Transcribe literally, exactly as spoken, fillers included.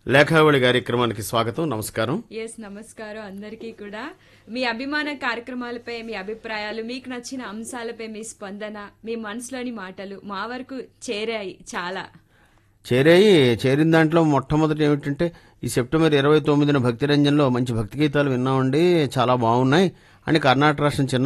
లేఖావళి కార్యక్రమానికి స్వాగతం. నమస్కారం. ఎస్ నమస్కారం అందరికీ కూడా. మీ అభిమాన కార్యక్రమాలపై మీ అభిప్రాయాలు, మీకు నచ్చిన అంశాలపై మీ స్పందన, మీ మనసులోని మాటలు మా వరకు చేరాయి. చాలా చేరాయి. చేరిన దాంట్లో మొట్టమొదటి ఏమిటంటే ఈ సెప్టెంబర్ ఇరవై తొమ్మిదిన భక్తి రంజన్లో మంచి భక్తి గీతాలు విన్నామండి, చాలా బాగున్నాయి అని కర్ణాటక రాష్ట్రం చిన్న